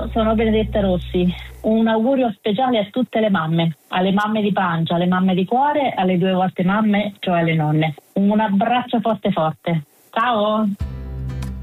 Io sono Benedetta Rossi. Un augurio speciale a tutte le mamme, alle mamme di pancia, alle mamme di cuore, alle 2 volte mamme, cioè alle nonne. Un abbraccio forte forte. Ciao!